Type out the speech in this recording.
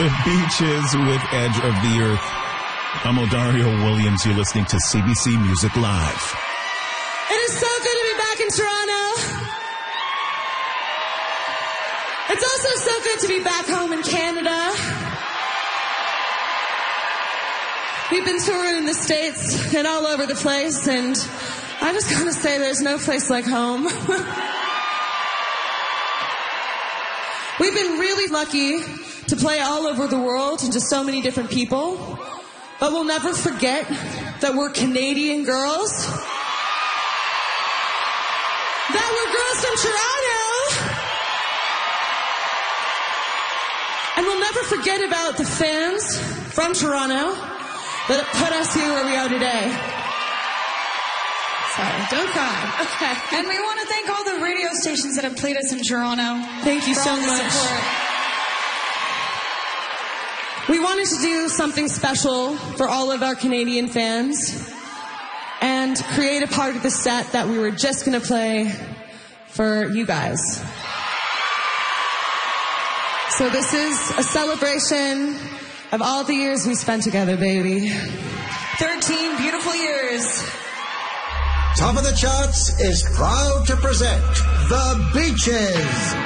The Beaches with Edge of the Earth. I'm Odario Williams. You're listening to CBC Music Live. It is so good to be back in Toronto. It's also so good to be back home in Canada. We've been touring in the States and all over the place, and I just gotta say there's no place like home. We've been really lucky to play all over the world and to so many different people, but we'll never forget that we're Canadian girls. That we're girls from Toronto. And we'll never forget about the fans from Toronto that put us here where we are today. Sorry, don't cry. Okay. And we want to thank all the radio stations that have played us in Toronto. Thank you so much. Support. We wanted to do something special for all of our Canadian fans and create a part of the set that we were just going to play for you guys. So this is a celebration of all the years we spent together, baby. 13 beautiful years. Top of the Charts is proud to present The Beaches.